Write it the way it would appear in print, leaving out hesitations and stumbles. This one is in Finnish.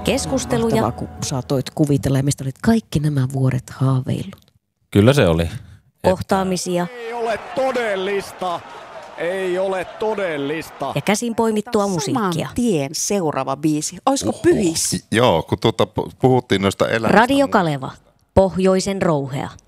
Keskusteluja. Mahtavaa, kun saatoit kuvitella, mistä olit kaikki nämä vuodet haaveillut. Kyllä se oli. Kohtaamisia. Ei ole todellista. Ei ole todellista. Ja käsin poimittua musiikkia. Saman tien seuraava biisi. Olisiko Pyhissä? Joo, kun puhuttiin noista elämistä. Radio Kaleva. Pohjoisen rouhea.